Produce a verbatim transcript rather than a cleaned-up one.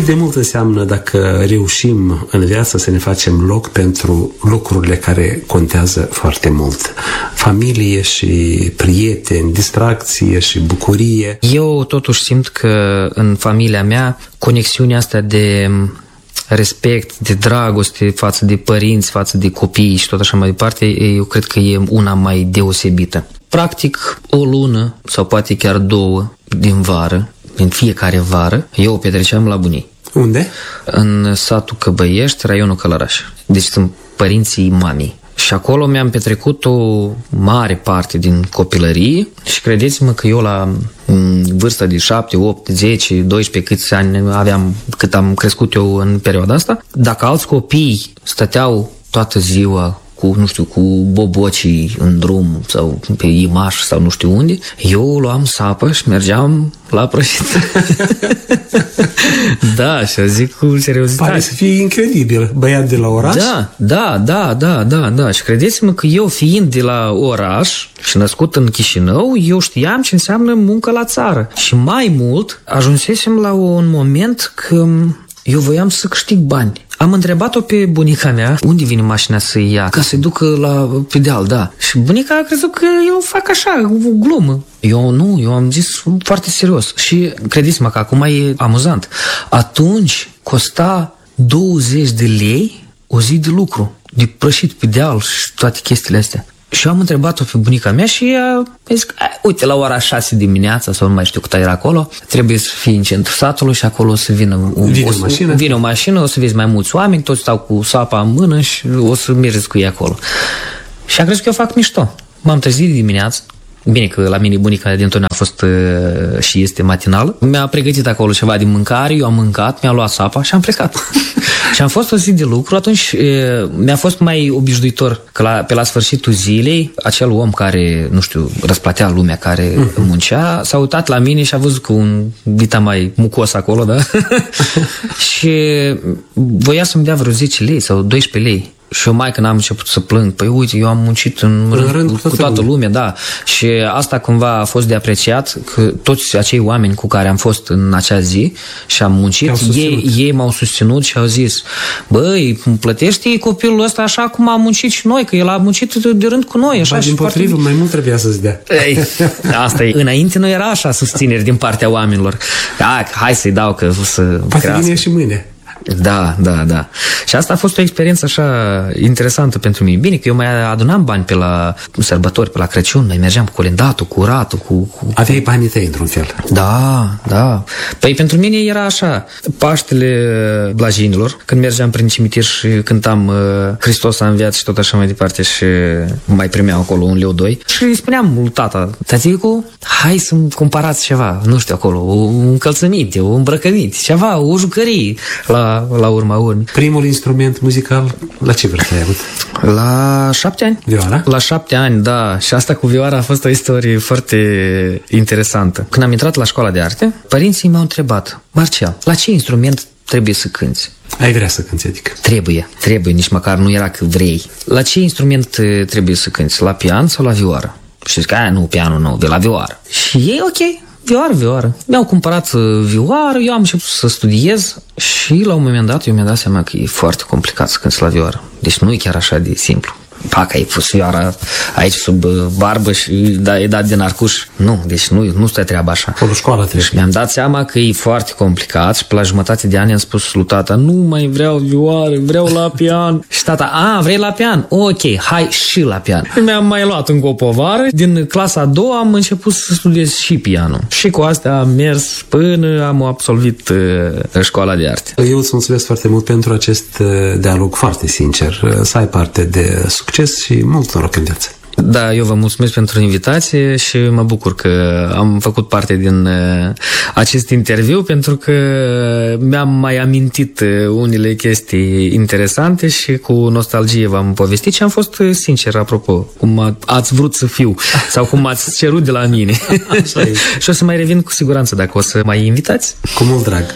Cât de mult înseamnă dacă reușim în viață să ne facem loc pentru lucrurile care contează foarte mult? Familie și prieteni, distracție și bucurie. Eu totuși simt că în familia mea conexiunea asta de respect, de dragoste față de părinți, față de copii și tot așa mai departe, eu cred că e una mai deosebită. Practic, o lună sau poate chiar două din vară, din fiecare vară, eu o petreceam la bunii. Unde? În satul Căbăiești, raionul Călăraș. Deci sunt părinții mamei. Și acolo mi-am petrecut o mare parte din copilărie și credeți-mă că eu la vârsta de șapte, opt, zece, doisprezece, câți ani aveam, cât am crescut eu în perioada asta, dacă alți copii stăteau toată ziua cu, nu știu, cu bobocii în drum sau pe Imaș sau nu știu unde, eu luam sapă și mergeam la prăjit. Da, și zic cu seriozitate. Pare să fie incredibil. Băiat de la oraș? Da, da, da, da, da, da. Și credeți-mă că eu, fiind de la oraș și născut în Chișinău, eu știam ce înseamnă muncă la țară. Și mai mult, ajunsesem la un moment că eu voiam să câștig bani. Am întrebat-o pe bunica mea unde vine mașina să-i ia, ca să-i ducă la pedal, da. Și bunica a crezut că eu fac așa, o glumă. Eu nu, eu am zis foarte serios. Și credeți-mă că acum e amuzant. Atunci costa douăzeci de lei o zi de lucru, de prășit pe deal și toate chestiile astea. Și eu am întrebat-o pe bunica mea și ea a zis, uite, la ora șase dimineața, sau nu mai știu cât era acolo, trebuie să fii în centrul satului și acolo o să vină un, vine o, o mașină. Vine o mașină, o să vezi mai mulți oameni, toți stau cu sapa în mână și o să mergeți cu ei acolo. Și a crezut că eu fac mișto. M-am trezit de dimineață. Bine că la mine bunica de întotdeauna a fost uh, și este matinală. Mi-a pregătit acolo ceva de mâncare, eu am mâncat, mi-a luat sapa și am plecat. Și am fost o zi de lucru, atunci uh, mi-a fost mai obișnuitor că la, pe la sfârșitul zilei, acel om care, nu știu, răsplătea lumea care uh-huh. muncea, s-a uitat la mine și a văzut că un vita mai mucos acolo, da? Și voia să-mi dea vreo zece lei sau doisprezece lei. Și eu mai când am început să plâng, păi uite, eu am muncit în, în rând cu, cu toată lumea, lumea, da. Și asta cumva a fost de apreciat, că toți acei oameni cu care am fost în acea zi și am muncit, ei, ei m-au susținut și au zis, băi, plătește copilul ăsta așa cum am muncit și noi, că el a muncit de rând cu noi. Așa, ba, din potrivă, foarte... mai mult trebuia să-ți dea. Ei, asta e. Înainte nu era așa susținere din partea oamenilor. Da, hai să-i dau că să poate crească. Vine și mâine. Da, da, da. Și asta a fost o experiență așa interesantă pentru mine. Bine că eu mai adunam bani pe la sărbători, pe la Crăciun, mai mergeam cu colindatul, cu ratul, cu... cu... Aveai banii tăi într-un fel. Da, da. Păi pentru mine era așa, Paștele blajinilor, când mergeam prin cimitir și cântam uh, Hristos a înviat și tot așa mai departe și mai primeam acolo un leu doi și îi spuneam lui tata, tăticu, hai să-mi cumpărați ceva, nu știu acolo, un încălțăminte, un îmbrăcăminte, ceva, o jucărie la la urma urmei. Primul instrument muzical, la ce vârstă ai avut? La șapte ani. Vioara? La șapte ani, da. Și asta cu vioara a fost o istorie foarte interesantă. Când am intrat la școala de arte, părinții m-au întrebat, Marcel, la ce instrument trebuie să cânți? Ai vrea să cânți, adică? Trebuie, trebuie, nici măcar nu era că vrei. La ce instrument trebuie să cânți? La pian sau la vioară? Și zic, aia nu, pianul nu, de la vioară. Și ei, ok, vioară, vioară. Mi-au cumpărat vioară, eu am început să studiez și la un moment dat eu mi-am dat seama că e foarte complicat să cânti la vioară. Deci nu e chiar așa de simplu. Pac, ai pus vioara aici sub barbă și da, e dat din arcuș. Nu, deci nu, nu stă treaba așa. O școală trebuie. Și mi-am dat seama că e foarte complicat și pe la jumătate de ani am spus lui tata, nu mai vreau vioară, vreau la pian. Și tata, a, vrei la pian? Ok, hai și la pian. Mi-am mai luat încă o povară. Din clasa a doua am început să studiez și pianul. Și cu astea am mers până am absolvit uh, școala de arte. Eu îți mulțumesc foarte mult pentru acest dialog foarte sincer. Să ai parte de succes și mult noroc în viață. Da, eu vă mulțumesc pentru invitație și mă bucur că am făcut parte din acest interviu pentru că mi-am mai amintit unele chestii interesante și cu nostalgie v-am povestit și am fost sincer, apropo, cum ați vrut să fiu sau cum ați cerut de la mine. Și o să mai revin cu siguranță dacă o să mai invitați. Cu mult drag.